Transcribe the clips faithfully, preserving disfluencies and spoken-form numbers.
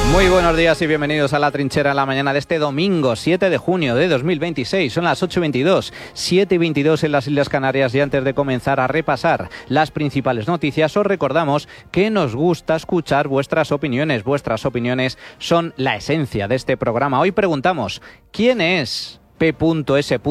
Muy buenos días y bienvenidos a La Trinchera en la mañana de este domingo siete de junio de dos mil veintiséis. Son las ocho y veintidós, siete y veintidós en las Islas Canarias, y antes de comenzar a repasar las principales noticias os recordamos que nos gusta escuchar vuestras opiniones. Vuestras opiniones son la esencia de este programa. Hoy preguntamos, ¿quién es P S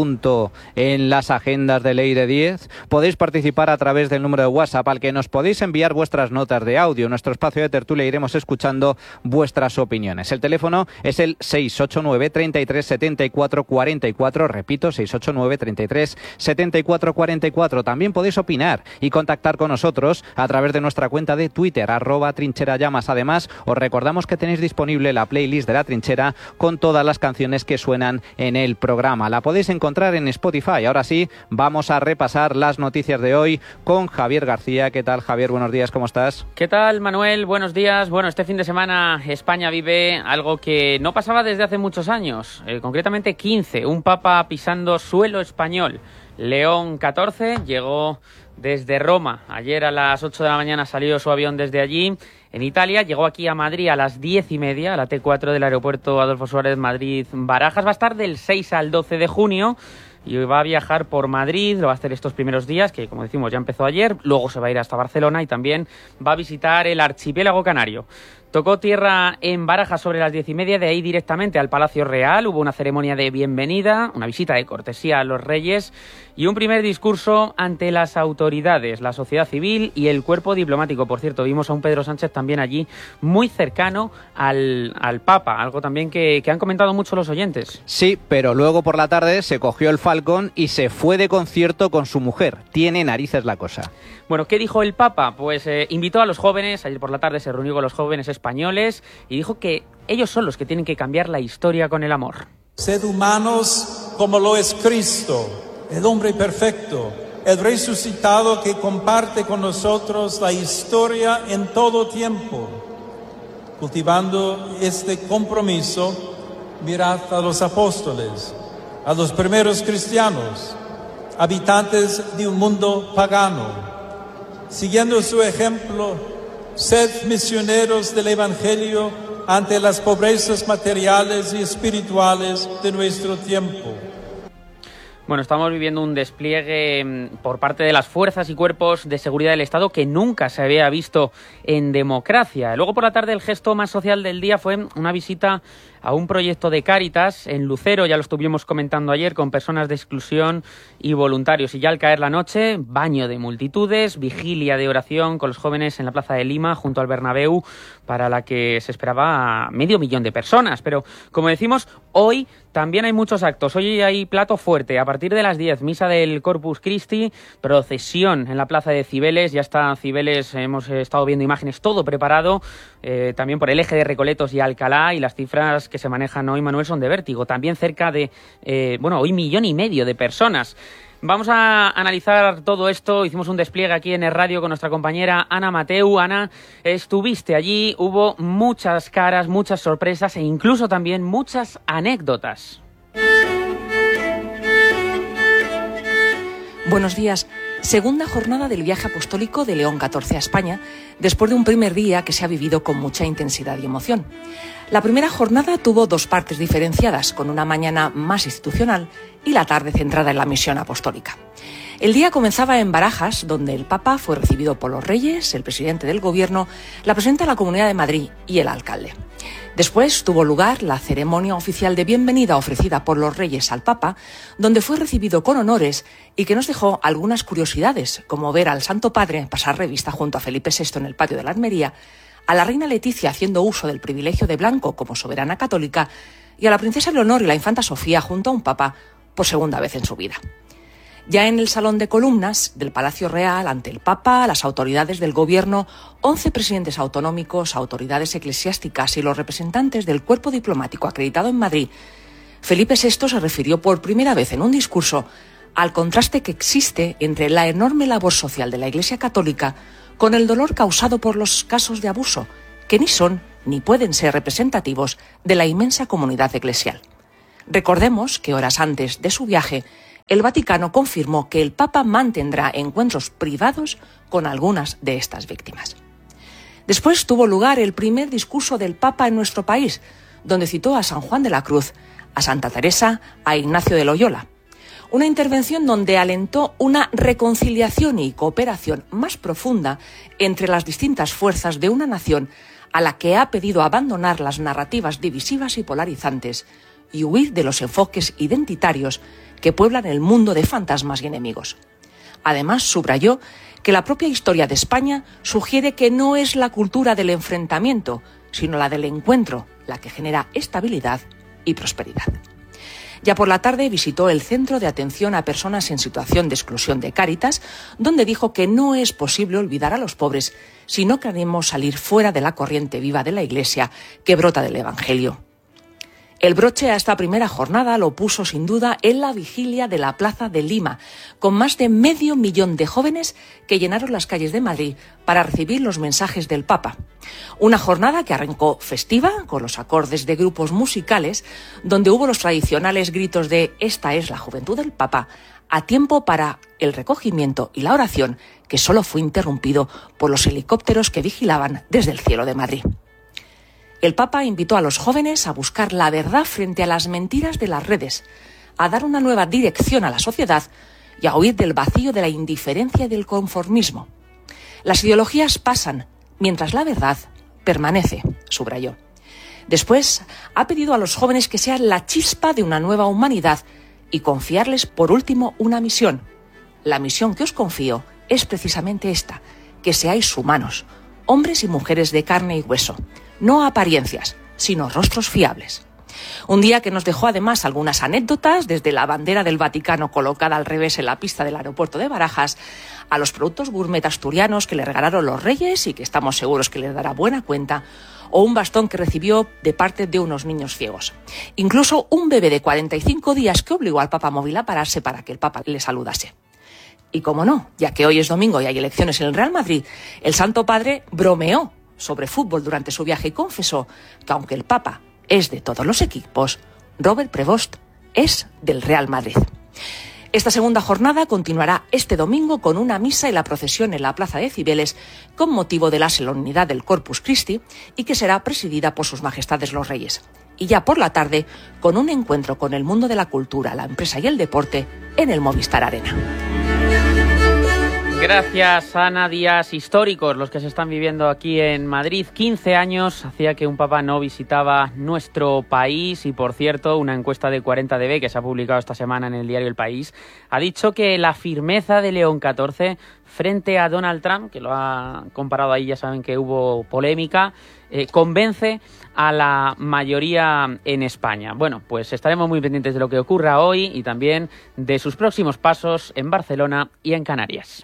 en las agendas de Ley de diez? Podéis participar a través del número de WhatsApp al que nos podéis enviar vuestras notas de audio. En nuestro espacio de tertulia iremos escuchando vuestras opiniones. El teléfono es el seis ocho nueve, treinta y tres, setenta y cuatro, cuarenta y cuatro. Repito, seis ocho nueve, treinta y tres, setenta y cuatro, cuarenta y cuatro. También podéis opinar y contactar con nosotros a través de nuestra cuenta de Twitter, arroba trincherallamas. Además, os recordamos que tenéis disponible la playlist de La Trinchera con todas las canciones que suenan en el programa. La podéis encontrar en Spotify. Ahora sí, vamos a repasar las noticias de hoy con Javier García. ¿Qué tal, Javier? Buenos días, ¿cómo estás? ¿Qué tal, Manuel? Buenos días. Bueno, este fin de semana España vive algo que no pasaba desde hace muchos años, eh, concretamente quince, un papa pisando suelo español. León catorce llegó desde Roma. Ayer a las ocho de la mañana salió su avión desde allí, en Italia. Llegó aquí a Madrid a las diez y media, a la T cuatro del aeropuerto Adolfo Suárez Madrid-Barajas. Va a estar del seis al doce de junio y va a viajar por Madrid. Lo va a hacer estos primeros días, que como decimos ya empezó ayer. Luego se va a ir hasta Barcelona y también va a visitar el archipiélago canario. Tocó tierra en Barajas sobre las diez y media, de ahí directamente al Palacio Real. Hubo una ceremonia de bienvenida, una visita de cortesía a los reyes y un primer discurso ante las autoridades, la sociedad civil y el cuerpo diplomático. Por cierto, vimos a un Pedro Sánchez también allí, muy cercano al, al Papa, algo también que, que han comentado mucho los oyentes. Sí, pero luego por la tarde se cogió el Falcon y se fue de concierto con su mujer. Tiene narices la cosa. Bueno, ¿qué dijo el Papa? Pues eh, invitó a los jóvenes, ayer por la tarde se reunió con los jóvenes españoles y dijo que ellos son los que tienen que cambiar la historia con el amor. Sed humanos como lo es Cristo, el hombre perfecto, el resucitado que comparte con nosotros la historia en todo tiempo. Cultivando este compromiso, mirad a los apóstoles, a los primeros cristianos, habitantes de un mundo pagano. Siguiendo su ejemplo, sed misioneros del Evangelio ante las pobrezas materiales y espirituales de nuestro tiempo. Bueno, estamos viviendo un despliegue por parte de las fuerzas y cuerpos de seguridad del Estado que nunca se había visto en democracia. Luego por la tarde el gesto más social del día fue una visita a un proyecto de Cáritas en Lucero, ya lo estuvimos comentando ayer, con personas de exclusión y voluntarios. Y ya al caer la noche, baño de multitudes, vigilia de oración con los jóvenes en la Plaza de Lima, junto al Bernabéu, para la que se esperaba medio millón de personas. Pero, como decimos, hoy también hay muchos actos. Hoy hay plato fuerte. A partir de las diez, misa del Corpus Christi, procesión en la Plaza de Cibeles. Ya está Cibeles, hemos estado viendo imágenes, todo preparado, eh, también por el eje de Recoletos y Alcalá, y las cifras que se manejan hoy, Manuel, son de vértigo. También cerca de, eh, bueno, hoy millón y medio de personas. Vamos a analizar todo esto. Hicimos un despliegue aquí en el radio con nuestra compañera Ana Mateu. Ana, estuviste allí, hubo muchas caras, muchas sorpresas e incluso también muchas anécdotas. Buenos días. Segunda jornada del viaje apostólico de León catorce a España, después de un primer día que se ha vivido con mucha intensidad y emoción. La primera jornada tuvo dos partes diferenciadas, con una mañana más institucional y la tarde centrada en la misión apostólica. El día comenzaba en Barajas, donde el Papa fue recibido por los reyes, el presidente del Gobierno, la presidenta de la Comunidad de Madrid y el alcalde. Después tuvo lugar la ceremonia oficial de bienvenida ofrecida por los reyes al Papa, donde fue recibido con honores y que nos dejó algunas curiosidades, como ver al Santo Padre pasar revista junto a Felipe sexto en el patio de la Almería, a la reina Leticia haciendo uso del privilegio de blanco como soberana católica y a la princesa Leonor y la infanta Sofía junto a un papa por segunda vez en su vida. Ya en el salón de columnas del Palacio Real, ante el Papa, las autoridades del Gobierno, once presidentes autonómicos, autoridades eclesiásticas y los representantes del cuerpo diplomático acreditado en Madrid, Felipe sexto se refirió por primera vez en un discurso al contraste que existe entre la enorme labor social de la Iglesia Católica con el dolor causado por los casos de abuso, que ni son ni pueden ser representativos de la inmensa comunidad eclesial. Recordemos que horas antes de su viaje, el Vaticano confirmó que el Papa mantendrá encuentros privados con algunas de estas víctimas. Después tuvo lugar el primer discurso del Papa en nuestro país, donde citó a San Juan de la Cruz, a Santa Teresa, a Ignacio de Loyola. Una intervención donde alentó una reconciliación y cooperación más profunda entre las distintas fuerzas de una nación a la que ha pedido abandonar las narrativas divisivas y polarizantes y huir de los enfoques identitarios que pueblan el mundo de fantasmas y enemigos. Además, subrayó que la propia historia de España sugiere que no es la cultura del enfrentamiento, sino la del encuentro, la que genera estabilidad y prosperidad. Ya por la tarde visitó el Centro de Atención a Personas en Situación de Exclusión de Cáritas, donde dijo que no es posible olvidar a los pobres si no queremos salir fuera de la corriente viva de la Iglesia que brota del Evangelio. El broche a esta primera jornada lo puso sin duda en la vigilia de la Plaza de Lima, con más de medio millón de jóvenes que llenaron las calles de Madrid para recibir los mensajes del Papa. Una jornada que arrancó festiva, con los acordes de grupos musicales, donde hubo los tradicionales gritos de «Esta es la juventud del Papa», a tiempo para el recogimiento y la oración, que solo fue interrumpido por los helicópteros que vigilaban desde el cielo de Madrid. El Papa invitó a los jóvenes a buscar la verdad frente a las mentiras de las redes, a dar una nueva dirección a la sociedad y a huir del vacío de la indiferencia y del conformismo. Las ideologías pasan, mientras la verdad permanece, subrayó. Después, ha pedido a los jóvenes que sean la chispa de una nueva humanidad y confiarles, por último, una misión. La misión que os confío es precisamente esta, que seáis humanos, hombres y mujeres de carne y hueso, no apariencias, sino rostros fiables. Un día que nos dejó además algunas anécdotas, desde la bandera del Vaticano colocada al revés en la pista del aeropuerto de Barajas, a los productos gourmet asturianos que le regalaron los Reyes y que estamos seguros que les dará buena cuenta, o un bastón que recibió de parte de unos niños ciegos. Incluso un bebé de cuarenta y cinco días que obligó al Papa Móvil a pararse para que el Papa le saludase. Y como no, ya que hoy es domingo y hay elecciones en el Real Madrid, el Santo Padre bromeó sobre fútbol durante su viaje y confesó que aunque el Papa es de todos los equipos, Robert Prevost es del Real Madrid. Esta segunda jornada continuará este domingo con una misa y la procesión en la Plaza de Cibeles con motivo de la solemnidad del Corpus Christi y que será presidida por sus majestades los Reyes. Y ya por la tarde con un encuentro con el mundo de la cultura, la empresa y el deporte en el Movistar Arena. Gracias, Ana. Días históricos los que se están viviendo aquí en Madrid. quince años hacía que un papa no visitaba nuestro país y, por cierto, una encuesta de cuarenta D B que se ha publicado esta semana en el diario El País ha dicho que la firmeza de León catorce frente a Donald Trump, que lo ha comparado ahí, ya saben que hubo polémica, eh, convence a la mayoría en España. Bueno, pues estaremos muy pendientes de lo que ocurra hoy y también de sus próximos pasos en Barcelona y en Canarias.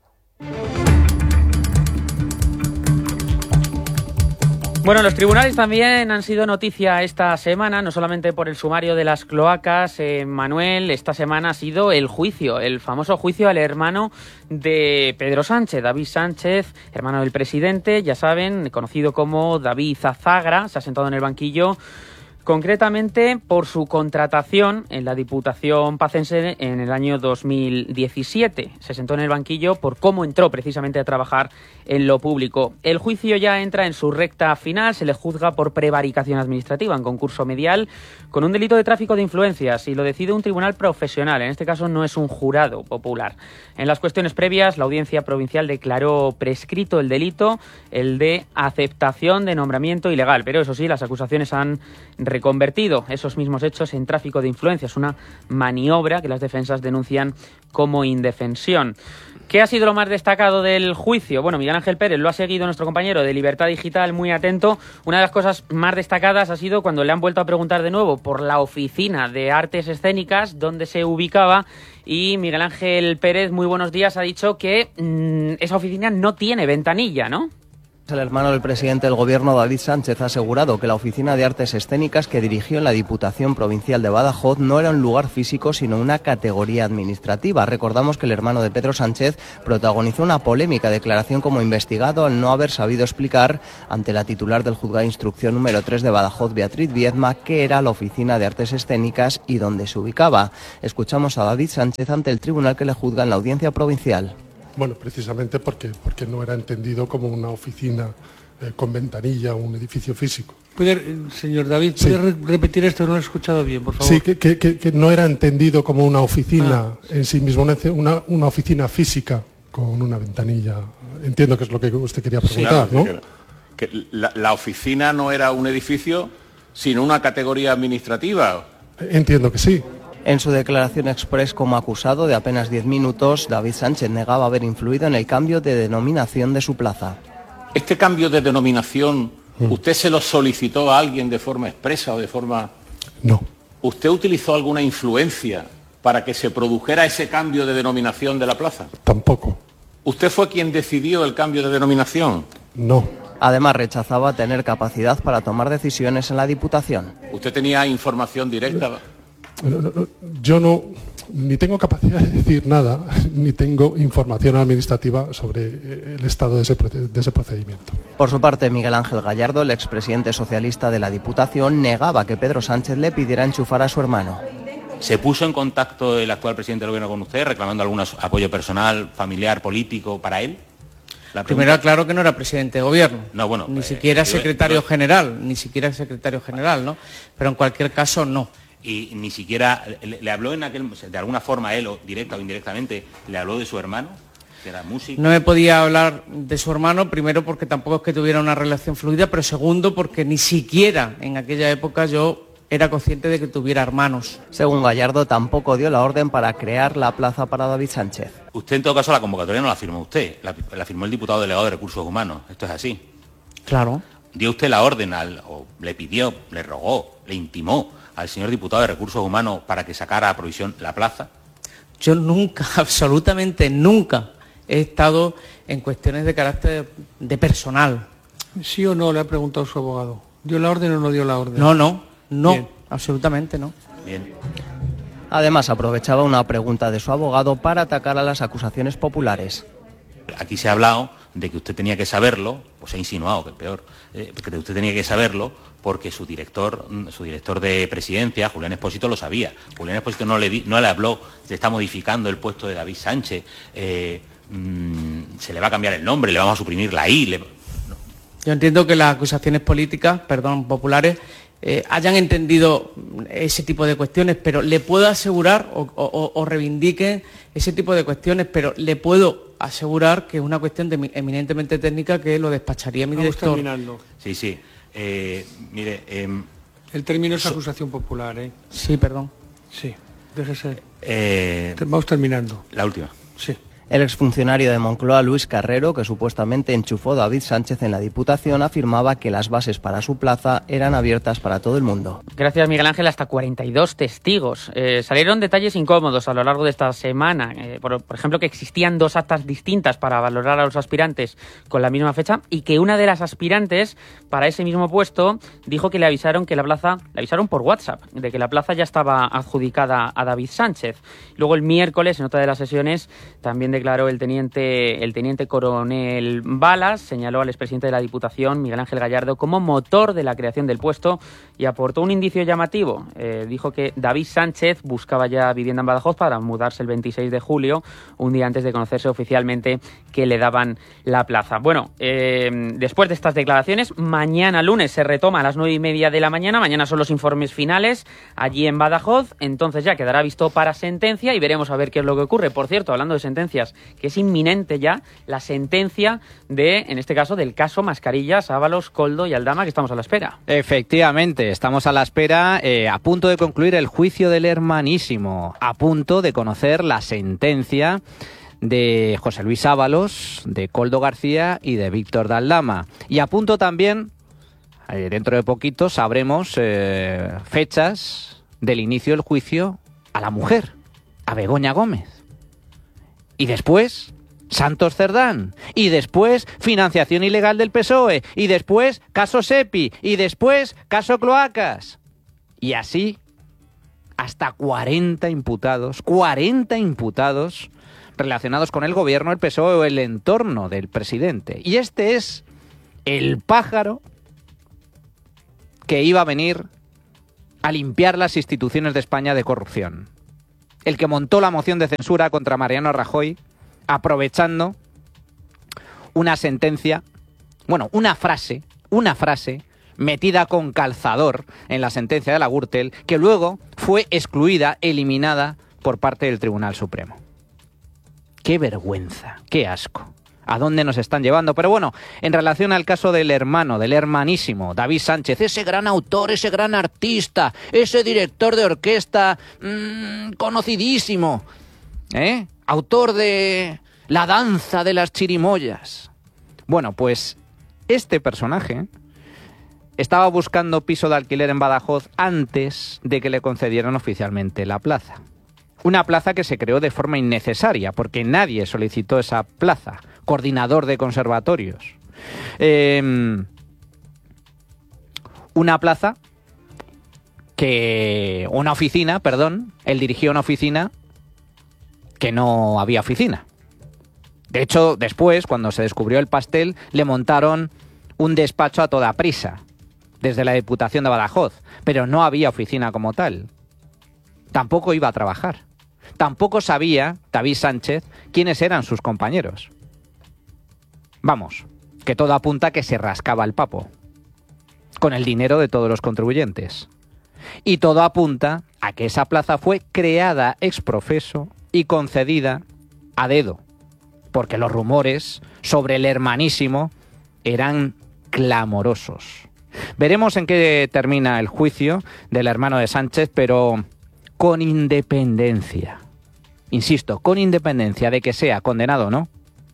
Bueno, los tribunales también han sido noticia esta semana, no solamente por el sumario de las cloacas. Eh, Manuel, esta semana ha sido el juicio, el famoso juicio al hermano de Pedro Sánchez, David Sánchez, hermano del presidente, ya saben, conocido como David Azagra, se ha sentado en el banquillo concretamente por su contratación en la Diputación Pacense en el año dos mil diecisiete. Se sentó en el banquillo por cómo entró precisamente a trabajar en lo público. El juicio ya entra en su recta final, se le juzga por prevaricación administrativa en concurso medial con un delito de tráfico de influencias y lo decide un tribunal profesional, en este caso no es un jurado popular. En las cuestiones previas, la Audiencia Provincial declaró prescrito el delito, el de aceptación de nombramiento ilegal, pero eso sí, las acusaciones han reconvertido esos mismos hechos en tráfico de influencias, una maniobra que las defensas denuncian como indefensión. ¿Qué ha sido lo más destacado del juicio? Bueno, Miguel Ángel Pérez lo ha seguido nuestro compañero de Libertad Digital muy atento. Una de las cosas más destacadas ha sido cuando le han vuelto a preguntar de nuevo por la Oficina de Artes Escénicas, dónde se ubicaba, y Miguel Ángel Pérez, muy buenos días, ha dicho que mmm, esa oficina no tiene ventanilla, ¿no? El hermano del presidente del Gobierno, David Sánchez, ha asegurado que la Oficina de Artes Escénicas que dirigió en la Diputación Provincial de Badajoz no era un lugar físico, sino una categoría administrativa. Recordamos que el hermano de Pedro Sánchez protagonizó una polémica declaración como investigado al no haber sabido explicar ante la titular del Juzgado de Instrucción número tres de Badajoz, Beatriz Viedma, qué era la Oficina de Artes Escénicas y dónde se ubicaba. Escuchamos a David Sánchez ante el tribunal que le juzga en la Audiencia Provincial. Bueno, precisamente porque, porque no era entendido como una oficina eh, con ventanilla, un edificio físico. ¿Puede, señor David, ¿puede sí. repetir esto? No lo he escuchado bien, por favor. Sí, que, que, que no era entendido como una oficina ah. en sí mismo, una, una oficina física con una ventanilla. Entiendo que es lo que usted quería preguntar, sí, claro, ¿no? Que, que la, la oficina no era un edificio, sino una categoría administrativa. Entiendo que sí. En su declaración express como acusado de apenas diez minutos, David Sánchez negaba haber influido en el cambio de denominación de su plaza. ¿Este cambio de denominación mm. usted se lo solicitó a alguien de forma expresa o de forma...? No. ¿Usted utilizó alguna influencia para que se produjera ese cambio de denominación de la plaza? Tampoco. ¿Usted fue quien decidió el cambio de denominación? No. Además, rechazaba tener capacidad para tomar decisiones en la Diputación. ¿Usted tenía información directa? No, no, no, yo no, ni tengo capacidad de decir nada, ni tengo información administrativa sobre el estado de ese, de ese procedimiento. Por su parte, Miguel Ángel Gallardo, el expresidente socialista de la Diputación, negaba que Pedro Sánchez le pidiera enchufar a su hermano. ¿Se puso en contacto el actual presidente del gobierno con usted, reclamando algún apoyo personal, familiar, político para él? Primero aclaro que no era presidente de gobierno, no, bueno, ni eh, siquiera yo, secretario yo, general, ni siquiera secretario general, ¿no? Pero en cualquier caso, no. Y ni siquiera, le, le habló en aquel, de alguna forma él, o directa o indirectamente, le habló de su hermano, que era músico. No me podía hablar de su hermano, primero porque tampoco es que tuviera una relación fluida, pero segundo porque ni siquiera en aquella época yo era consciente de que tuviera hermanos. Según Gallardo, tampoco dio la orden para crear la plaza para David Sánchez. Usted, en todo caso, la convocatoria no la firmó usted, la, la firmó el diputado delegado de Recursos Humanos. Esto es así. Claro. ¿Dio usted la orden, al, o le pidió, le rogó, le intimó al señor diputado de Recursos Humanos para que sacara a provisión la plaza? Yo nunca, absolutamente nunca, he estado en cuestiones de carácter de personal. ¿Sí o no? Le ha preguntado su abogado. ¿Dio la orden o no dio la orden? No, no, no, Bien. Absolutamente no. Bien. Además, aprovechaba una pregunta de su abogado para atacar a las acusaciones populares. Aquí se ha hablado de que usted tenía que saberlo, o se ha insinuado, que es peor, eh, que usted tenía que saberlo porque su director, su director de presidencia, Julián Expósito, lo sabía. Julián Expósito no le, di, no le habló, se está modificando el puesto de David Sánchez, eh, mmm, se le va a cambiar el nombre, le vamos a suprimir la I. Le... No. Yo entiendo que las acusaciones políticas, perdón, populares, eh, hayan entendido ese tipo de cuestiones, pero le puedo asegurar, o, o, o reivindiquen ese tipo de cuestiones, pero le puedo asegurar que es una cuestión de, eminentemente técnica que lo despacharía mi Vamos director. Terminando. Sí, sí. Eh, mire, eh, el término es acusación popular, ¿eh? Sí, perdón. Sí, déjese. Eh, Vamos terminando. La última. Sí. El exfuncionario de Moncloa, Luis Carrero, que supuestamente enchufó a David Sánchez en la Diputación, afirmaba que las bases para su plaza eran abiertas para todo el mundo. Gracias, Miguel Ángel. Hasta cuarenta y dos testigos. Eh, salieron detalles incómodos a lo largo de esta semana. Eh, por, por ejemplo, que existían dos actas distintas para valorar a los aspirantes con la misma fecha y que una de las aspirantes para ese mismo puesto dijo que le avisaron que la plaza, le avisaron por WhatsApp, de que la plaza ya estaba adjudicada a David Sánchez. Luego el miércoles, en otra de las sesiones, también declaró el teniente, el teniente coronel Balas, señaló al expresidente de la Diputación, Miguel Ángel Gallardo, como motor de la creación del puesto y aportó un indicio llamativo. Eh, dijo que David Sánchez buscaba ya vivienda en Badajoz para mudarse el veintiséis de julio, un día antes de conocerse oficialmente que le daban la plaza. Bueno, eh, después de estas declaraciones, mañana lunes se retoma a las nueve y media de la mañana. Mañana son los informes finales allí en Badajoz. Entonces ya quedará visto para sentencia y veremos a ver qué es lo que ocurre. Por cierto, hablando de sentencias, que es inminente ya la sentencia de, en este caso, del caso Mascarillas, Ábalos, Koldo y Aldama, que estamos a la espera. Efectivamente, estamos a la espera, eh, a punto de concluir el juicio del hermanísimo, a punto de conocer la sentencia de José Luis Ábalos, de Koldo García y de Víctor de Aldama. Y a punto también, eh, dentro de poquito, sabremos eh, fechas del inicio del juicio a la mujer, a Begoña Gómez. Y después, Santos Cerdán. Y después, financiación ilegal del P S O E. Y después, caso Sepi. Y después, caso Cloacas. Y así, hasta cuarenta imputados, cuarenta imputados relacionados con el gobierno, el P S O E o el entorno del presidente. Y este es el pájaro que iba a venir a limpiar las instituciones de España de corrupción. El que montó la moción de censura contra Mariano Rajoy, aprovechando una sentencia Bueno, una frase, una frase metida con calzador en la sentencia de la Gürtel, que luego fue excluida, eliminada por parte del Tribunal Supremo. ¡Qué vergüenza! ¡Qué asco! ¿A dónde nos están llevando? Pero bueno, en relación al caso del hermano, del hermanísimo, David Sánchez, ese gran autor, ese gran artista, ese director de orquesta mmm, conocidísimo, ¿eh? Autor de La danza de las chirimoyas. Bueno, pues este personaje estaba buscando piso de alquiler en Badajoz antes de que le concedieran oficialmente la plaza. Una plaza que se creó de forma innecesaria, porque nadie solicitó esa plaza. Coordinador de conservatorios. Eh, una plaza que... Una oficina, perdón. Él dirigía una oficina que no había oficina. De hecho, después, cuando se descubrió el pastel, le montaron un despacho a toda prisa, desde la Diputación de Badajoz. Pero no había oficina como tal. Tampoco iba a trabajar. Tampoco sabía David Sánchez quiénes eran sus compañeros. Vamos, que todo apunta a que se rascaba el papo, con el dinero de todos los contribuyentes. Y todo apunta a que esa plaza fue creada ex profeso y concedida a dedo, porque los rumores sobre el hermanísimo eran clamorosos. Veremos en qué termina el juicio del hermano de Sánchez, pero con independencia. Insisto, con independencia de que sea condenado o no.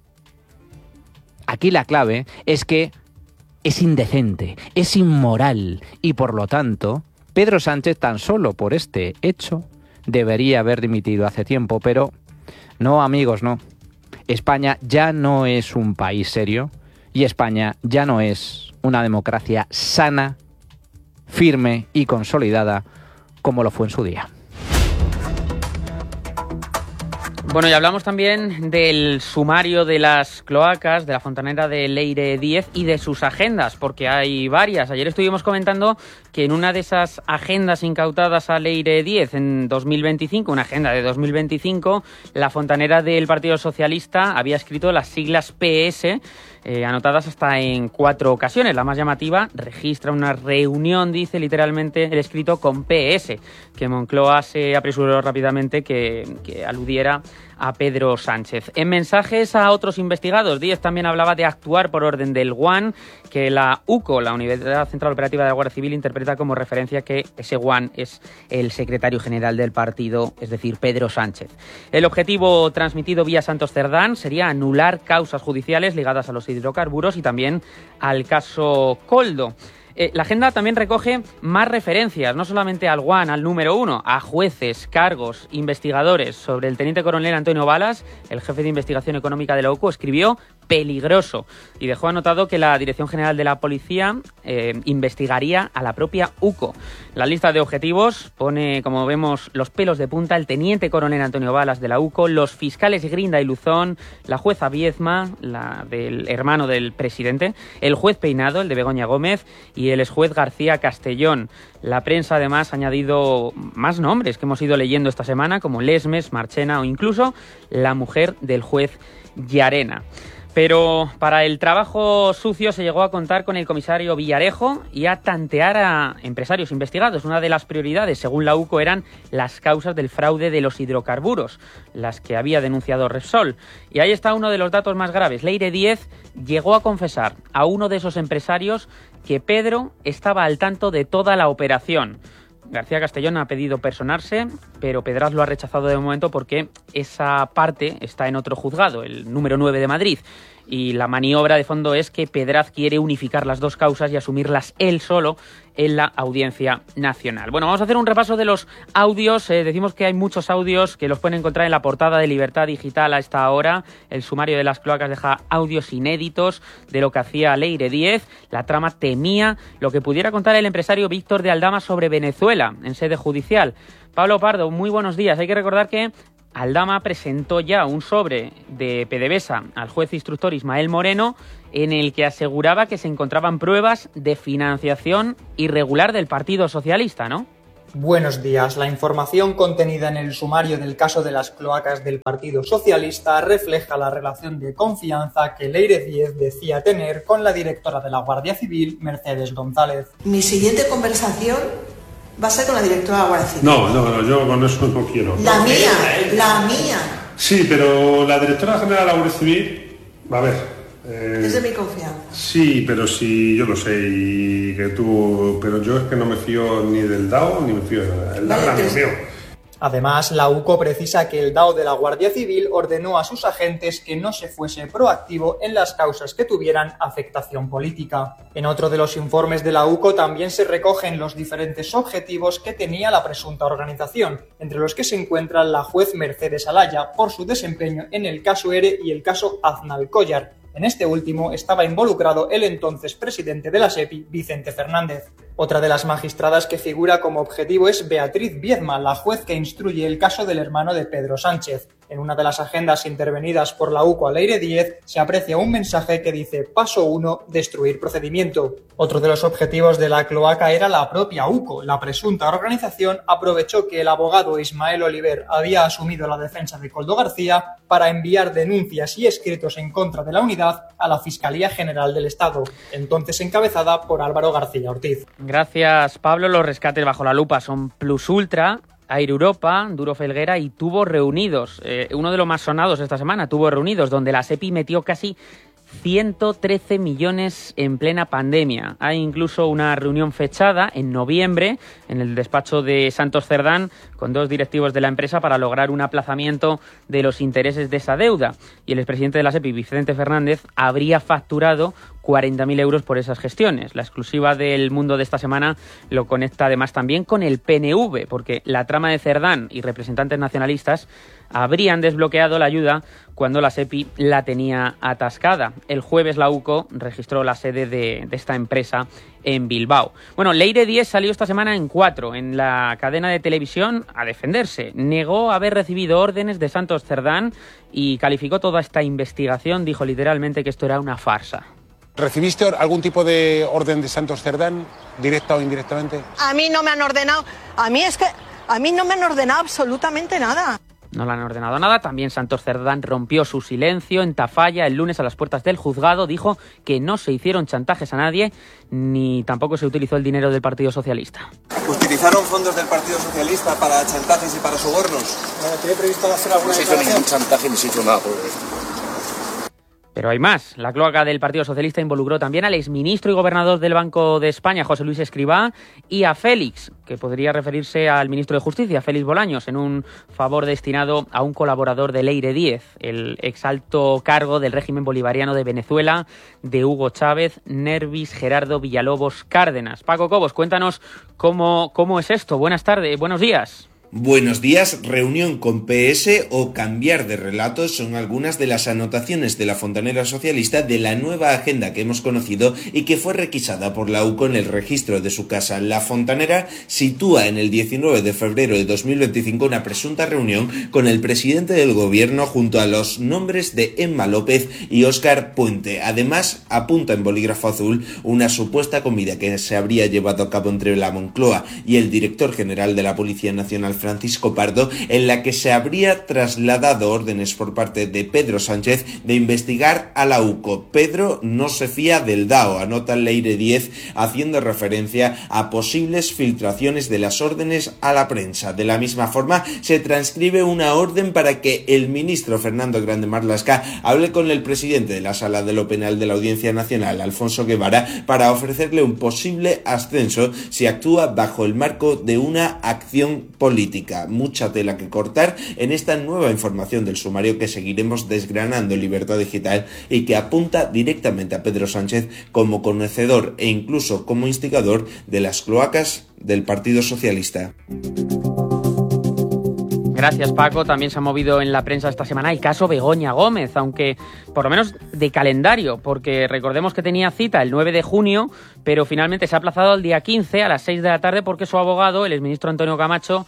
Aquí la clave es que es indecente, es inmoral y por lo tanto Pedro Sánchez tan solo por este hecho debería haber dimitido hace tiempo, pero no, amigos, no. España ya no es un país serio y España ya no es una democracia sana, firme y consolidada como lo fue en su día. Bueno, y hablamos también del sumario de las cloacas de la fontanera de Leire diez y de sus agendas, porque hay varias. Ayer estuvimos comentando que en una de esas agendas incautadas a Leire diez en dos mil veinticinco, una agenda de dos mil veinticinco, la fontanera del Partido Socialista había escrito las siglas P S, eh, anotadas hasta en cuatro ocasiones. La más llamativa registra una reunión, dice literalmente el escrito, con P S, que Moncloa se apresuró rápidamente que, que aludiera a Pedro Sánchez. En mensajes a otros investigados, Díez también hablaba de actuar por orden del U A N, que la U C O, la Unidad Central Operativa de la Guardia Civil, interpreta como referencia que ese U A N es el secretario general del partido, es decir, Pedro Sánchez. El objetivo transmitido vía Santos Cerdán sería anular causas judiciales ligadas a los hidrocarburos y también al caso Koldo. Eh, la agenda también recoge más referencias, no solamente al U A N, al número uno, a jueces, cargos, investigadores. Sobre el teniente coronel Antonio Balas, el jefe de investigación económica de la U C O, escribió peligroso y dejó anotado que la Dirección General de la Policía eh, investigaría a la propia U C O. La lista de objetivos pone, como vemos, los pelos de punta el teniente coronel Antonio Balas de la U C O, los fiscales Grinda y Luzón, la jueza Viezma, la del hermano del presidente, el juez Peinado, el de Begoña Gómez, y el exjuez García Castellón. La prensa además ha añadido más nombres que hemos ido leyendo esta semana, como Lesmes, Marchena o incluso la mujer del juez Llarena. Pero para el trabajo sucio se llegó a contar con el comisario Villarejo y a tantear a empresarios investigados. Una de las prioridades, según la U C O, eran las causas del fraude de los hidrocarburos, las que había denunciado Repsol. Y ahí está uno de los datos más graves. Leire diez llegó a confesar a uno de esos empresarios que Pedro estaba al tanto de toda la operación. García Castellón ha pedido personarse, pero Pedraz lo ha rechazado de momento porque esa parte está en otro juzgado, el número nueve de Madrid. Y la maniobra de fondo es que Pedraz quiere unificar las dos causas y asumirlas él solo en la Audiencia Nacional. Bueno, vamos a hacer un repaso de los audios. Eh, decimos que hay muchos audios que los pueden encontrar en la portada de Libertad Digital a esta hora. El sumario de las cloacas deja audios inéditos de lo que hacía Leire diez. La trama temía lo que pudiera contar el empresario Víctor de Aldama sobre Venezuela en sede judicial. Pablo Pardo, muy buenos días. Hay que recordar que Aldama presentó ya un sobre de PDVSA al juez instructor Ismael Moreno en el que aseguraba que se encontraban pruebas de financiación irregular del Partido Socialista, ¿no? Buenos días. La información contenida en el sumario del caso de las cloacas del Partido Socialista refleja la relación de confianza que Leire Díez decía tener con la directora de la Guardia Civil, Mercedes González. Mi siguiente conversación va a ser con la directora de la Guardia Civil. No, no, no, yo con eso no quiero. La mía, la mía. Sí, pero la directora general de la Guardia Civil, a ver... Eh, es de mi confianza. Sí, pero sí, yo lo sé, y que tú... Pero yo es que no me fío ni del D A O, ni me fío de nada. El D A O es mío. Además, la U C O precisa que el D A O de la Guardia Civil ordenó a sus agentes que no se fuese proactivo en las causas que tuvieran afectación política. En otro de los informes de la U C O también se recogen los diferentes objetivos que tenía la presunta organización, entre los que se encuentra la juez Mercedes Alaya por su desempeño en el caso ERE y el caso Aznalcóllar. En este último estaba involucrado el entonces presidente de la SEPI, Vicente Fernández. Otra de las magistradas que figura como objetivo es Beatriz Viedma, la juez que instruye el caso del hermano de Pedro Sánchez. En una de las agendas intervenidas por la U C O a Leire Díez se aprecia un mensaje que dice paso uno, destruir procedimiento. Otro de los objetivos de la cloaca era la propia U C O. La presunta organización aprovechó que el abogado Ismael Oliver había asumido la defensa de Koldo García para enviar denuncias y escritos en contra de la unidad a la Fiscalía General del Estado, entonces encabezada por Álvaro García Ortiz. Gracias, Pablo. Los rescates bajo la lupa son Plus Ultra, Air Europa, Duro Felguera y Tubos Reunidos. Eh, uno de los más sonados esta semana, Tubos Reunidos, donde la SEPI metió casi ciento trece millones en plena pandemia. Hay incluso una reunión fechada en noviembre en el despacho de Santos Cerdán con dos directivos de la empresa para lograr un aplazamiento de los intereses de esa deuda. Y el expresidente de la SEPI, Vicente Fernández, habría facturado cuarenta mil euros por esas gestiones. La exclusiva del Mundo de esta semana lo conecta además también con el P N V, porque la trama de Cerdán y representantes nacionalistas habrían desbloqueado la ayuda cuando la SEPI la tenía atascada. El jueves la U C O registró la sede de, de esta empresa en Bilbao. Bueno, Leire Díez salió esta semana en Cuatro, en la cadena de televisión, a defenderse. Negó haber recibido órdenes de Santos Cerdán y calificó toda esta investigación, dijo literalmente que esto era una farsa. ¿Recibiste algún tipo de orden de Santos Cerdán, directa o indirectamente? A mí no me han ordenado, a mí es que, a mí no me han ordenado absolutamente nada. No le han ordenado nada. También Santos Cerdán rompió su silencio en Tafalla el lunes a las puertas del juzgado. Dijo que no se hicieron chantajes a nadie, ni tampoco se utilizó el dinero del Partido Socialista. ¿Utilizaron fondos del Partido Socialista para chantajes y para sobornos? ¿Tiene previsto hacer alguna declaración? No se hizo ningún chantaje ni se hizo nada por esto. Pero hay más. La cloaca del Partido Socialista involucró también al exministro y gobernador del Banco de España, José Luis Escrivá, y a Félix, que podría referirse al ministro de Justicia, Félix Bolaños, en un favor destinado a un colaborador de Leire Díez, el exalto cargo del régimen bolivariano de Venezuela, de Hugo Chávez, Nervis Gerardo Villalobos Cárdenas. Paco Cobos, cuéntanos cómo, cómo es esto. Buenas tardes, buenos días. Buenos días, reunión con P S o cambiar de relato son algunas de las anotaciones de la fontanera socialista de la nueva agenda que hemos conocido y que fue requisada por la U C O en el registro de su casa. La fontanera sitúa en el diecinueve de febrero de dos mil veinticinco una presunta reunión con el presidente del gobierno junto a los nombres de Emma López y Óscar Puente. Además, apunta en bolígrafo azul una supuesta comida que se habría llevado a cabo entre la Moncloa y el director general de la Policía Nacional, Francisco Pardo, en la que se habría trasladado órdenes por parte de Pedro Sánchez de investigar a la U C O. Pedro no se fía del D A O, anota Leire Díez, haciendo referencia a posibles filtraciones de las órdenes a la prensa. De la misma forma, se transcribe una orden para que el ministro Fernando Grande Marlaska hable con el presidente de la Sala de lo Penal de la Audiencia Nacional, Alfonso Guevara, para ofrecerle un posible ascenso si actúa bajo el marco de una acción política. Mucha tela que cortar en esta nueva información del sumario que seguiremos desgranando en Libertad Digital y que apunta directamente a Pedro Sánchez como conocedor e incluso como instigador de las cloacas del Partido Socialista. Gracias, Paco. También se ha movido en la prensa esta semana el caso Begoña Gómez, aunque por lo menos de calendario, porque recordemos que tenía cita el nueve de junio, pero finalmente se ha aplazado al día quince a las seis de la tarde porque su abogado, el exministro Antonio Camacho,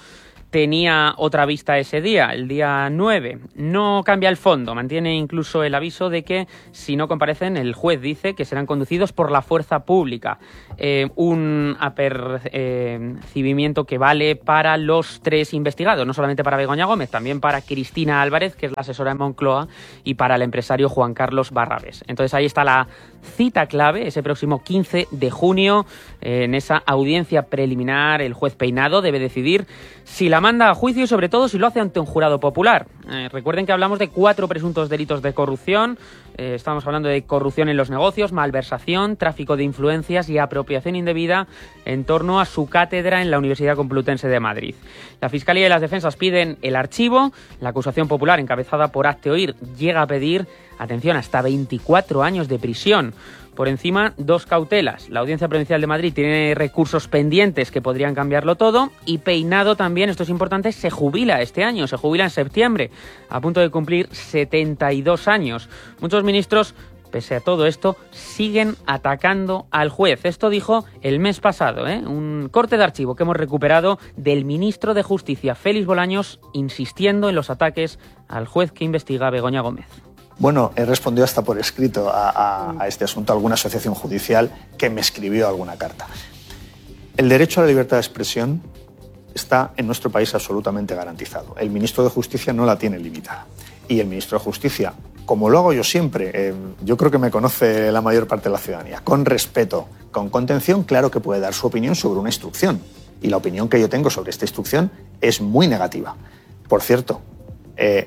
tenía otra vista ese día, el día nueve. No cambia el fondo, mantiene incluso el aviso de que si no comparecen, el juez dice que serán conducidos por la fuerza pública. Eh, un apercibimiento que vale para los tres investigados, no solamente para Begoña Gómez, también para Cristina Álvarez, que es la asesora de Moncloa, y para el empresario Juan Carlos Barrabés. Entonces ahí está la cita clave, ese próximo quince de junio, eh, en esa audiencia preliminar, el juez Peinado debe decidir si la manda a juicio y sobre todo si lo hace ante un jurado popular. Eh, recuerden que hablamos de cuatro presuntos delitos de corrupción. Eh, estamos hablando de corrupción en los negocios, malversación, tráfico de influencias y apropiación indebida en torno a su cátedra en la Universidad Complutense de Madrid. La Fiscalía y las defensas piden el archivo. La acusación popular, encabezada por Hazte Oír, llega a pedir, atención, hasta veinticuatro años de prisión. Por encima, dos cautelas. La Audiencia Provincial de Madrid tiene recursos pendientes que podrían cambiarlo todo, y Peinado también, esto es importante, se jubila este año, se jubila en septiembre, a punto de cumplir setenta y dos años. Muchos ministros, pese a todo esto, siguen atacando al juez. Esto dijo el mes pasado, ¿eh? Un corte de archivo que hemos recuperado del ministro de Justicia, Félix Bolaños, insistiendo en los ataques al juez que investiga a Begoña Gómez. Bueno, he respondido hasta por escrito a, a, a este asunto a alguna asociación judicial que me escribió alguna carta. El derecho a la libertad de expresión está en nuestro país absolutamente garantizado. El ministro de Justicia no la tiene limitada. Y el ministro de Justicia, como lo hago yo siempre, eh, yo creo que me conoce la mayor parte de la ciudadanía, con respeto, con contención, claro que puede dar su opinión sobre una instrucción. Y la opinión que yo tengo sobre esta instrucción es muy negativa. Por cierto, eh,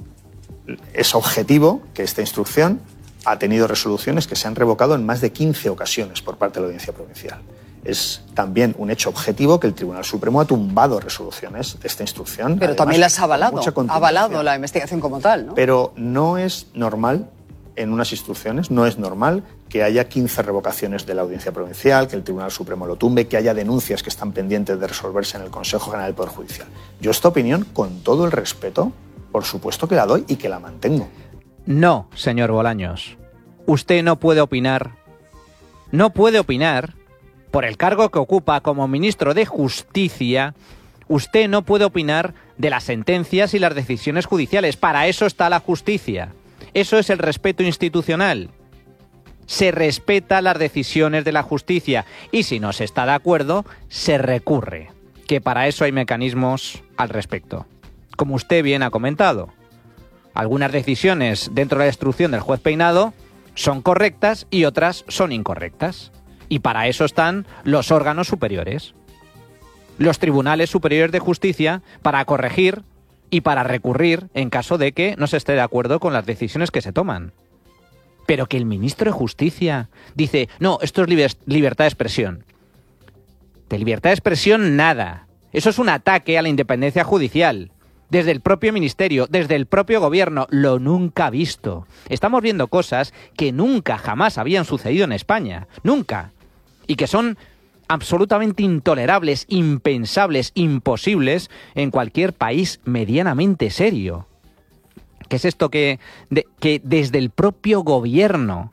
es objetivo que esta instrucción ha tenido resoluciones que se han revocado en más de quince ocasiones por parte de la Audiencia Provincial. Es también un hecho objetivo que el Tribunal Supremo ha tumbado resoluciones de esta instrucción. Pero además, también las ha avalado, ha avalado la investigación como tal, ¿no? Pero no es normal en unas instrucciones, no es normal que haya quince revocaciones de la Audiencia Provincial, que el Tribunal Supremo lo tumbe, que haya denuncias que están pendientes de resolverse en el Consejo General del Poder Judicial. Yo esta opinión, con todo el respeto, por supuesto que la doy y que la mantengo. No, señor Bolaños. Usted no puede opinar. No puede opinar por el cargo que ocupa como ministro de Justicia. Usted no puede opinar de las sentencias y las decisiones judiciales. Para eso está la justicia. Eso es el respeto institucional. Se respeta las decisiones de la justicia y si no se está de acuerdo, se recurre. Que para eso hay mecanismos al respecto. Como usted bien ha comentado, algunas decisiones dentro de la instrucción del juez Peinado son correctas y otras son incorrectas. Y para eso están los órganos superiores, los tribunales superiores de justicia, para corregir y para recurrir en caso de que no se esté de acuerdo con las decisiones que se toman. Pero que el ministro de Justicia dice, no, esto es liber- libertad de expresión. De libertad de expresión nada. Eso es un ataque a la independencia judicial. Desde el propio ministerio, desde el propio gobierno, lo nunca visto. Estamos viendo cosas que nunca jamás habían sucedido en España. Nunca. Y que son absolutamente intolerables, impensables, imposibles en cualquier país medianamente serio. ¿Qué es esto que, de, que desde el propio gobierno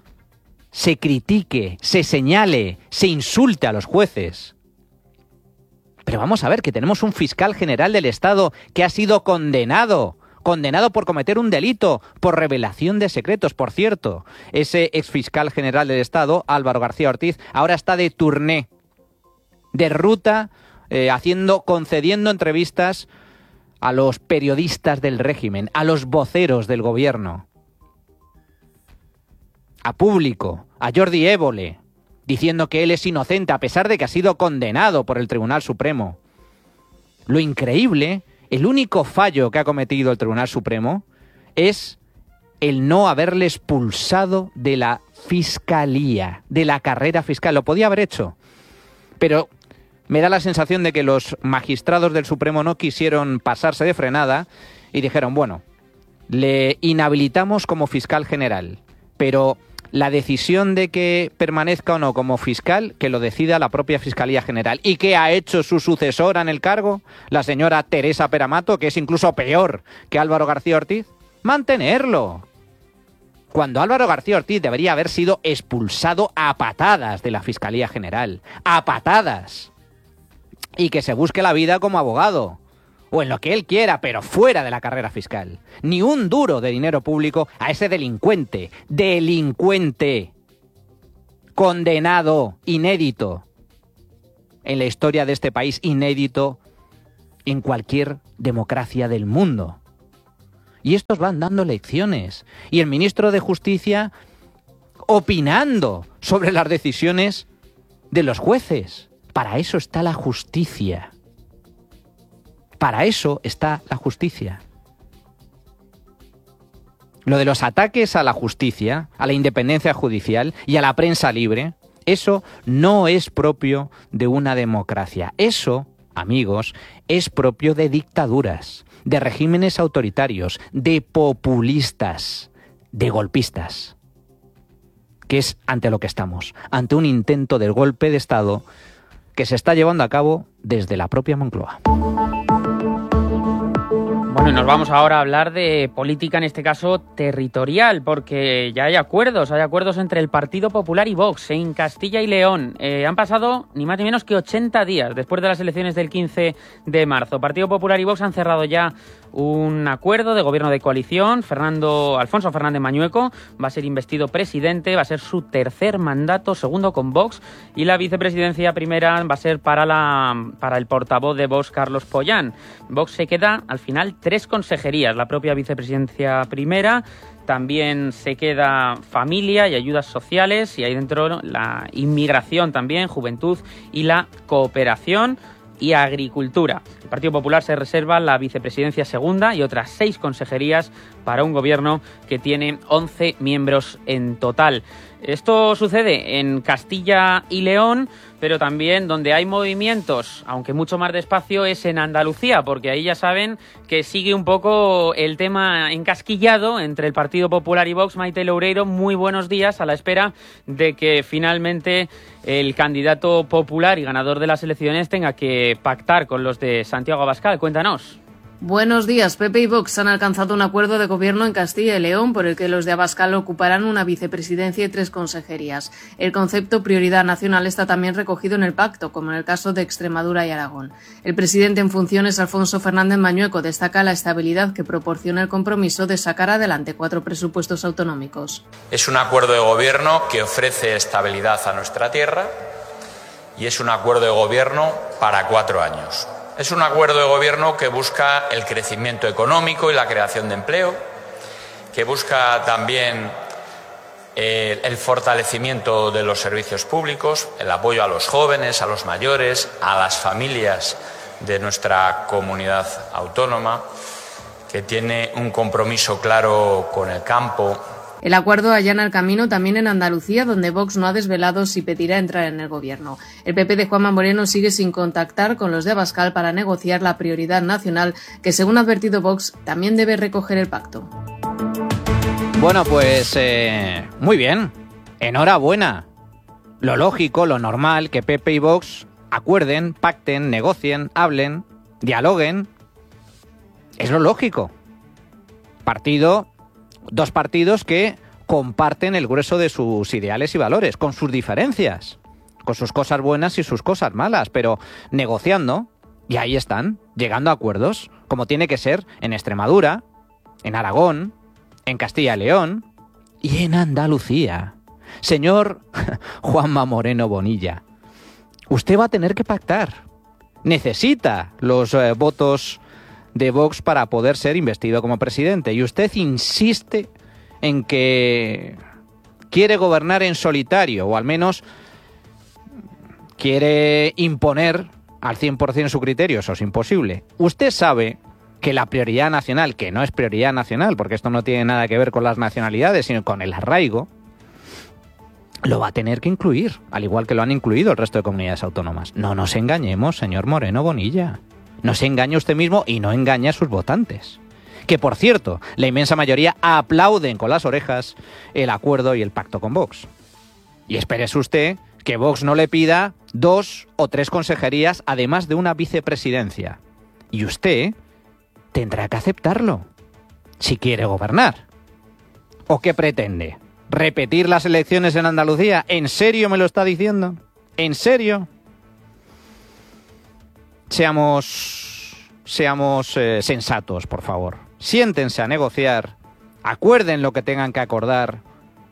se critique, se señale, se insulte a los jueces? Pero vamos a ver que tenemos un fiscal general del Estado que ha sido condenado, condenado por cometer un delito, por revelación de secretos, por cierto. Ese exfiscal general del Estado, Álvaro García Ortiz, ahora está de turné, de ruta, eh, haciendo, concediendo entrevistas a los periodistas del régimen, a los voceros del gobierno, a Público, a Jordi Évole, diciendo que él es inocente a pesar de que ha sido condenado por el Tribunal Supremo. Lo increíble, el único fallo que ha cometido el Tribunal Supremo es el no haberle expulsado de la fiscalía, de la carrera fiscal. Lo podía haber hecho, pero me da la sensación de que los magistrados del Supremo no quisieron pasarse de frenada y dijeron, bueno, le inhabilitamos como fiscal general, pero la decisión de que permanezca o no como fiscal, que lo decida la propia Fiscalía General. ¿Y qué ha hecho su sucesora en el cargo? La señora Teresa Peramato, que es incluso peor que Álvaro García Ortiz. Mantenerlo. Cuando Álvaro García Ortiz debería haber sido expulsado a patadas de la Fiscalía General. A patadas. Y que se busque la vida como abogado. o en lo que él quiera, pero fuera de la carrera fiscal. Ni un duro de dinero público a ese delincuente, delincuente, condenado, inédito, en la historia de este país, inédito en cualquier democracia del mundo. Y estos van dando lecciones. Y el ministro de Justicia opinando sobre las decisiones de los jueces. Para eso está la justicia. Para eso está la justicia. Lo de los ataques a la justicia, a la independencia judicial y a la prensa libre, eso no es propio de una democracia. Eso, amigos, es propio de dictaduras, de regímenes autoritarios, de populistas, de golpistas. Que es ante lo que estamos, ante un intento de golpe de Estado que se está llevando a cabo desde la propia Moncloa. Bueno, y nos vamos ahora a hablar de política, en este caso territorial, porque ya hay acuerdos, hay acuerdos entre el Partido Popular y Vox en Castilla y León. Eh, han pasado ni más ni menos que ochenta días después de las elecciones del quince de marzo. Partido Popular y Vox han cerrado ya un acuerdo de gobierno de coalición. Fernando Alfonso Fernández Mañueco va a ser investido presidente, va a ser su tercer mandato, segundo con Vox, y la vicepresidencia primera va a ser para, la, para el portavoz de Vox, Carlos Pollán. Vox se queda al final tres consejerías, la propia vicepresidencia primera, también se queda familia y ayudas sociales, y ahí dentro la inmigración también, juventud y la cooperación y agricultura. El Partido Popular se reserva la vicepresidencia segunda y otras seis consejerías para un gobierno que tiene once miembros en total. Esto sucede en Castilla y León, pero también donde hay movimientos, aunque mucho más despacio, es en Andalucía, porque ahí ya saben que sigue un poco el tema encasquillado entre el Partido Popular y Vox. Maite Loureiro, muy buenos días, a la espera de que finalmente el candidato popular y ganador de las elecciones tenga que pactar con los de Santiago Abascal. Cuéntanos. Buenos días. P P y Vox han alcanzado un acuerdo de gobierno en Castilla y León por el que los de Abascal ocuparán una vicepresidencia y tres consejerías. El concepto prioridad nacional está también recogido en el pacto, como en el caso de Extremadura y Aragón. El presidente en funciones, Alfonso Fernández Mañueco, destaca la estabilidad que proporciona el compromiso de sacar adelante cuatro presupuestos autonómicos. Es un acuerdo de gobierno que ofrece estabilidad a nuestra tierra y es un acuerdo de gobierno para cuatro años. Es un acuerdo de gobierno que busca el crecimiento económico y la creación de empleo, que busca también eh, el fortalecimiento de los servicios públicos, el apoyo a los jóvenes, a los mayores, a las familias de nuestra comunidad autónoma, que tiene un compromiso claro con el campo. El acuerdo allana el camino también en Andalucía, donde Vox no ha desvelado si pedirá entrar en el gobierno. El P P de Juanma Moreno sigue sin contactar con los de Abascal para negociar la prioridad nacional, que según ha advertido Vox, también debe recoger el pacto. Bueno, pues eh, muy bien. Enhorabuena. Lo lógico, lo normal, que P P y Vox acuerden, pacten, negocien, hablen, dialoguen. Es lo lógico. Partido... Dos partidos que comparten el grueso de sus ideales y valores, con sus diferencias, con sus cosas buenas y sus cosas malas, pero negociando, y ahí están, llegando a acuerdos, como tiene que ser en Extremadura, en Aragón, en Castilla y León y en Andalucía. Señor Juanma Moreno Bonilla, usted va a tener que pactar. Necesita los eh, votos de Vox para poder ser investido como presidente. Y usted insiste en que quiere gobernar en solitario, o al menos quiere imponer al cien por ciento su criterio. Eso es imposible. Usted sabe que la prioridad nacional, que no es prioridad nacional, porque esto no tiene nada que ver con las nacionalidades, sino con el arraigo, lo va a tener que incluir, al igual que lo han incluido el resto de comunidades autónomas. No nos engañemos, señor Moreno Bonilla. No se engaña usted mismo y no engaña a sus votantes. Que, por cierto, la inmensa mayoría aplauden con las orejas el acuerdo y el pacto con Vox. Y espérese usted que Vox no le pida dos o tres consejerías, además de una vicepresidencia. Y usted tendrá que aceptarlo, si quiere gobernar. ¿O qué pretende? ¿Repetir las elecciones en Andalucía? ¿En serio me lo está diciendo? ¿En serio? Seamos, seamos eh, sensatos, por favor. Siéntense a negociar, acuerden lo que tengan que acordar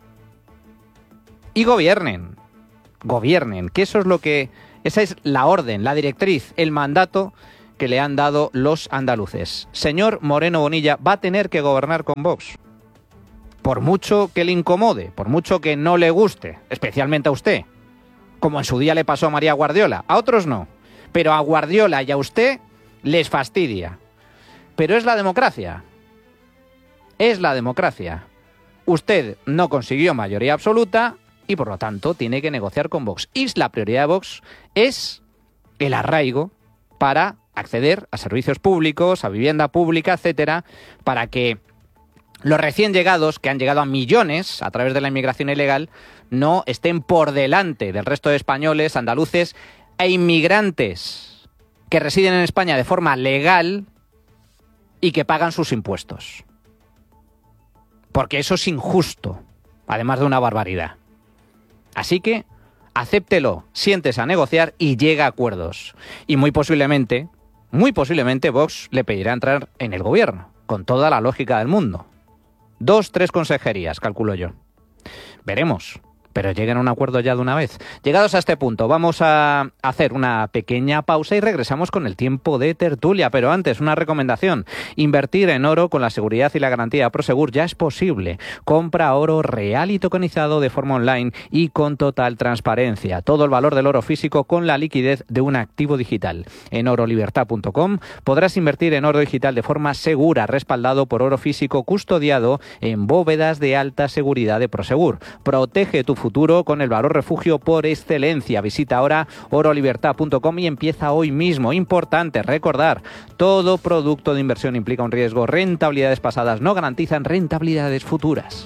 y gobiernen. Gobiernen, que eso es lo que... Esa es la orden, la directriz, el mandato que le han dado los andaluces. Señor Moreno Bonilla, va a tener que gobernar con Vox. Por mucho que le incomode, por mucho que no le guste, especialmente a usted, como en su día le pasó a María Guardiola, a otros no, pero a Guardiola y a usted les fastidia. Pero es la democracia, es la democracia. Usted no consiguió mayoría absoluta y por lo tanto tiene que negociar con Vox. Y la prioridad de Vox es el arraigo para acceder a servicios públicos, a vivienda pública, etcétera, para que los recién llegados, que han llegado a millones a través de la inmigración ilegal, no estén por delante del resto de españoles, andaluces e inmigrantes que residen en España de forma legal y que pagan sus impuestos. Porque eso es injusto, además de una barbaridad. Así que acéptelo, siéntese a negociar y llegue a acuerdos. Y muy posiblemente, muy posiblemente Vox le pedirá entrar en el gobierno, con toda la lógica del mundo. Dos, tres consejerías, calculo yo. Veremos, pero lleguen a un acuerdo ya de una vez. Llegados a este punto, vamos a hacer una pequeña pausa y regresamos con el tiempo de tertulia. Pero antes, una recomendación. Invertir en oro con la seguridad y la garantía de Prosegur ya es posible. Compra oro real y tokenizado de forma online y con total transparencia. Todo el valor del oro físico con la liquidez de un activo digital. En oro libertad punto com podrás invertir en oro digital de forma segura, respaldado por oro físico custodiado en bóvedas de alta seguridad de Prosegur. Protege tu futuro con el valor refugio por excelencia. Visita ahora oro libertad punto com y empieza hoy mismo. Importante recordar, todo producto de inversión implica un riesgo. Rentabilidades pasadas no garantizan rentabilidades futuras.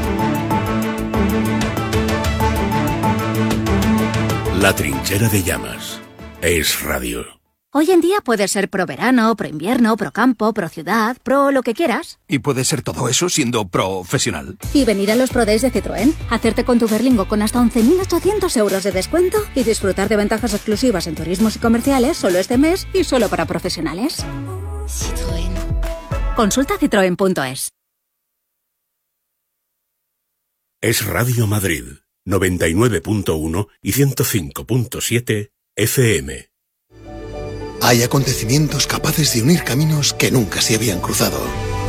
La trinchera de llamas es radio. Hoy en día puedes ser pro verano, pro invierno, pro campo, pro ciudad, pro lo que quieras. Y puedes ser todo eso siendo profesional. Y venir a los Pro Days de Citroën, hacerte con tu Berlingo con hasta once mil ochocientos euros de descuento y disfrutar de ventajas exclusivas en turismos y comerciales solo este mes y solo para profesionales. Citroën. Consulta citroen punto es. Es Radio Madrid, noventa y nueve punto uno y ciento cinco punto siete F M. Hay acontecimientos capaces de unir caminos que nunca se habían cruzado.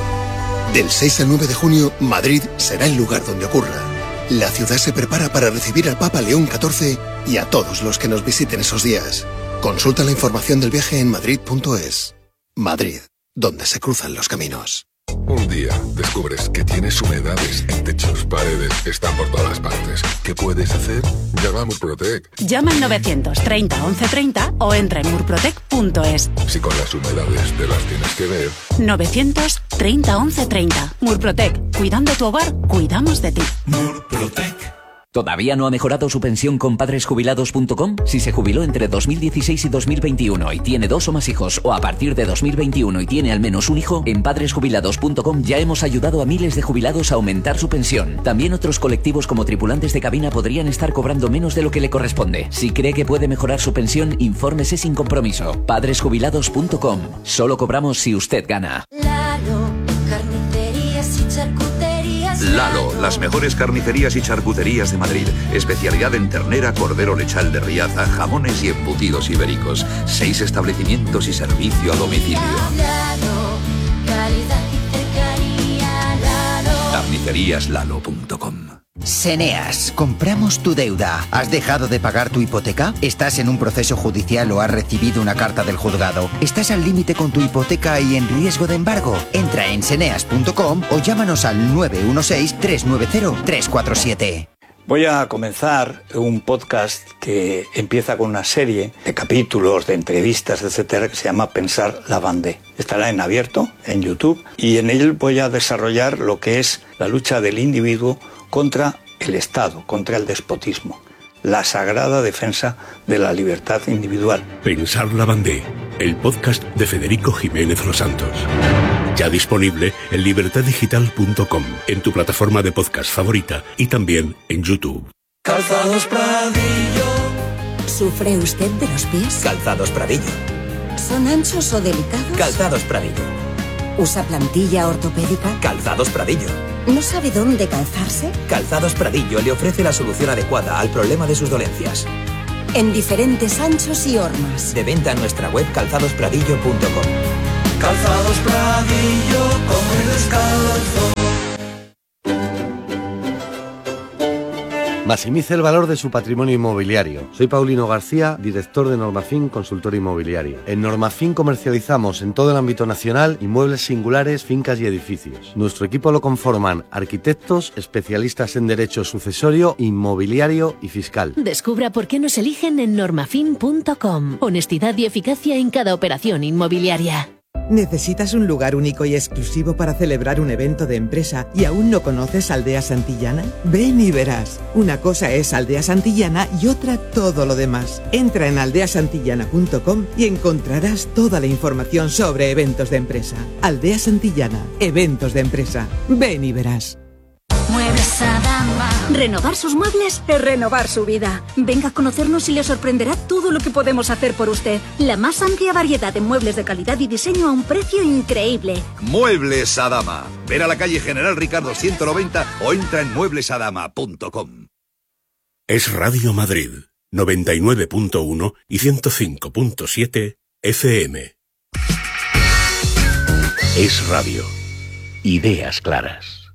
Del seis al nueve de junio, Madrid será el lugar donde ocurra. La ciudad se prepara para recibir al Papa León catorce y a todos los que nos visiten esos días. Consulta la información del viaje en madrid punto es. Madrid, donde se cruzan los caminos. Un día descubres que tienes humedades en techos, paredes, están por todas partes. ¿Qué puedes hacer? Llama a Murprotec. Llama al novecientos treinta once treinta o entra en murprotec punto es. Si con las humedades te las tienes que ver. novecientos treinta once treinta. Murprotec. Cuidando tu hogar, cuidamos de ti. Murprotec. ¿Todavía no ha mejorado su pensión con padres jubilados punto com? Si se jubiló entre dos mil dieciséis y dos mil veintiuno y tiene dos o más hijos, o a partir de dos mil veintiuno y tiene al menos un hijo, en padres jubilados punto com ya hemos ayudado a miles de jubilados a aumentar su pensión. También otros colectivos como tripulantes de cabina podrían estar cobrando menos de lo que le corresponde. Si cree que puede mejorar su pensión, infórmese sin compromiso. padres jubilados punto com. Solo cobramos si usted gana. Lalo, carnicerías y charcuterías. Lalo, las mejores carnicerías y charcuterías de Madrid. Especialidad en ternera, cordero lechal de Riaza, jamones y embutidos ibéricos. Seis establecimientos y servicio a domicilio. Lalo, calidad y cercanía. Lalo. carnicerías lalo punto com. Seneas, compramos tu deuda. ¿Has dejado de pagar tu hipoteca? ¿Estás en un proceso judicial o has recibido una carta del juzgado? ¿Estás al límite con tu hipoteca y en riesgo de embargo? Entra en seneas punto com o llámanos al nueve uno seis, tres nueve cero, tres cuatro siete. Voy a comenzar un podcast que empieza con una serie de capítulos, de entrevistas, etcétera, que se llama Pensar la Bandé. Estará en abierto, en YouTube, y en él voy a desarrollar lo que es la lucha del individuo contra el Estado, contra el despotismo, la sagrada defensa de la libertad individual. Pensar la Bandé, el podcast de Federico Jiménez Los Santos. Ya disponible en libertad digital punto com, en tu plataforma de podcast favorita y también en YouTube. Calzados Pradillo. ¿Sufre usted de los pies? Calzados Pradillo. ¿Son anchos o delicados? Calzados Pradillo. ¿Usa plantilla ortopédica? Calzados Pradillo. ¿No sabe dónde calzarse? Calzados Pradillo le ofrece la solución adecuada al problema de sus dolencias. En diferentes anchos y hormas. De venta en nuestra web calzados pradillo punto com. Calzados Pradillo, como descalzo. Maximice el valor de su patrimonio inmobiliario. Soy Paulino García, director de Normafin Consultor Inmobiliario. En Normafin comercializamos en todo el ámbito nacional inmuebles singulares, fincas y edificios. Nuestro equipo lo conforman arquitectos, especialistas en derecho sucesorio, inmobiliario y fiscal. Descubra por qué nos eligen en normafin punto com. Honestidad y eficacia en cada operación inmobiliaria. ¿Necesitas un lugar único y exclusivo para celebrar un evento de empresa y aún no conoces Aldea Santillana? Ven y verás. Una cosa es Aldea Santillana y otra todo lo demás. Entra en aldea santillana punto com y encontrarás toda la información sobre eventos de empresa. Aldea Santillana, eventos de empresa. Ven y verás. Muebles Adama. Renovar sus muebles es renovar su vida. Venga a conocernos y le sorprenderá todo lo que podemos hacer por usted. La más amplia variedad de muebles de calidad y diseño a un precio increíble. Muebles Adama. Ven a la calle General Ricardo ciento noventa o entra en muebles adama punto com. Es Radio Madrid, noventa y nueve punto uno y ciento cinco punto siete F M. Es radio. Ideas claras.